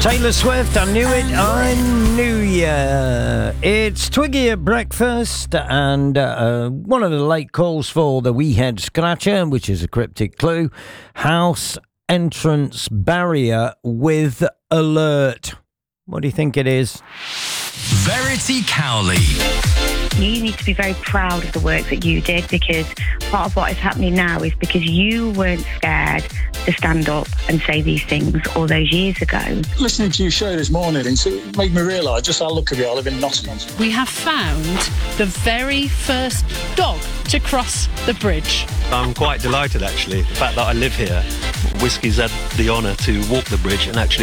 Taylor Swift, I knew it, I knew ya. It's Twiggy at breakfast, and one of the late calls for the Wee Head Scratcher, which is a cryptic clue. House entrance barrier with alert. What do you think it is? Verity Cowley. You need to be very proud of the work that you did, because part of what is happening now is because you weren't scared to stand up and say these things all those years ago. Listening to your show this morning, it made me realise just how lucky we are living in Nottingham. We have found the very first dog to cross the bridge. I'm quite delighted, actually. The fact that I live here, Whiskey's had the honour to walk the bridge and actually